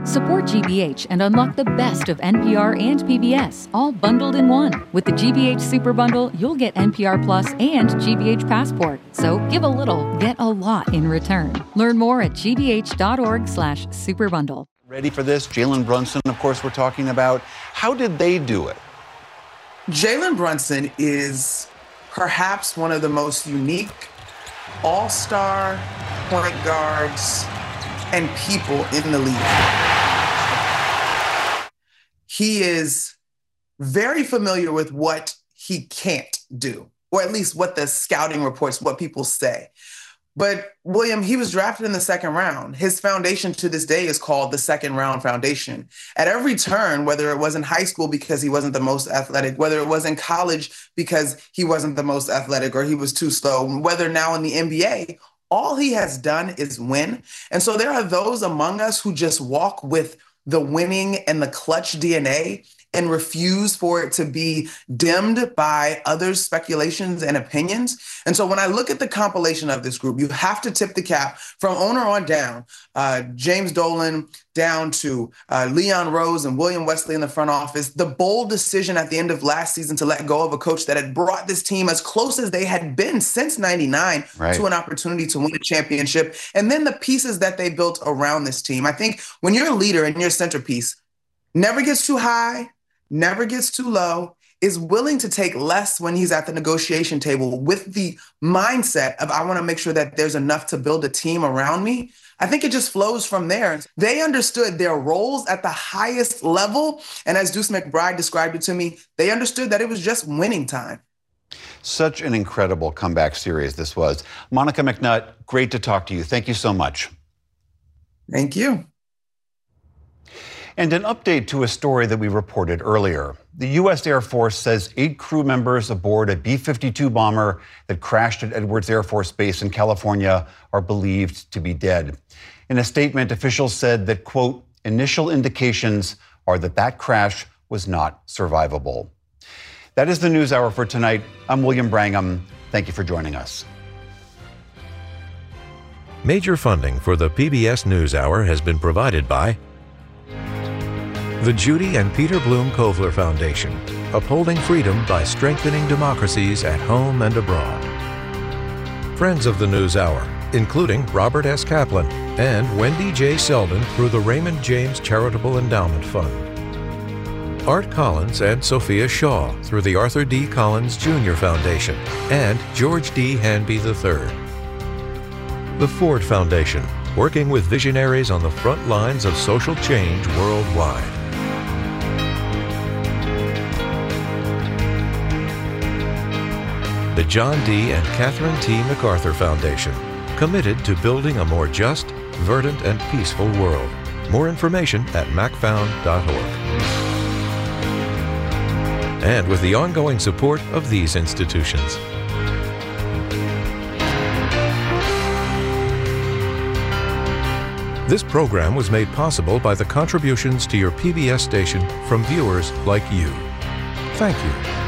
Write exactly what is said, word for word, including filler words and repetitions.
Support G B H and unlock the best of N P R and P B S, all bundled in one. With the G B H Super Bundle, you'll get N P R Plus and G B H Passport. So give a little, get a lot in return. Learn more at gbh.org slash superbundle. Ready for this? Jalen Brunson, of course, we're talking about. How did they do it? Jalen Brunson is perhaps one of the most unique all-star point guards and people in the league. He is very familiar with what he can't do, or at least what the scouting reports, what people say. But William, he was drafted in the second round. His foundation to this day is called the Second Round Foundation. At every turn, whether it was in high school because he wasn't the most athletic, whether it was in college because he wasn't the most athletic or he was too slow, whether now in the N B A, all he has done is win. And so there are those among us who just walk with the winning and the clutch D N A and refuse for it to be dimmed by others' speculations and opinions. And so when I look at the compilation of this group, you have to tip the cap from owner on down, uh, James Dolan down to uh, Leon Rose and William Wesley in the front office, the bold decision at the end of last season to let go of a coach that had brought this team as close as they had been since ninety-nine right. to an opportunity to win a championship, and then the pieces that they built around this team. I think when you're a leader and your centerpiece never gets too high, never gets too low, is willing to take less when he's at the negotiation table with the mindset of, I want to make sure that there's enough to build a team around me, I think it just flows from there. They understood their roles at the highest level. And as Deuce McBride described it to me, they understood that it was just winning time. Such an incredible comeback series this was. Monica McNutt, great to talk to you. Thank you so much. Thank you. And an update to a story that we reported earlier. The U S Air Force says eight crew members aboard a B fifty-two bomber that crashed at Edwards Air Force Base in California are believed to be dead. In a statement, officials said that, quote, initial indications are that that crash was not survivable. That is the News Hour for tonight. I'm William Brangham. Thank you for joining us. Major funding for the P B S News Hour has been provided by the Judy and Peter Bloom Kovler Foundation, upholding freedom by strengthening democracies at home and abroad. Friends of the News Hour, including Robert S. Kaplan and Wendy J. Selden through the Raymond James Charitable Endowment Fund. Art Collins and Sophia Shaw through the Arthur D. Collins Junior Foundation and George D. Hanby the third. The Ford Foundation, working with visionaries on the front lines of social change worldwide. The John D. and Catherine T. MacArthur Foundation, committed to building a more just, verdant, and peaceful world. More information at mac found dot org. And with the ongoing support of these institutions. This program was made possible by the contributions to your P B S station from viewers like you. Thank you.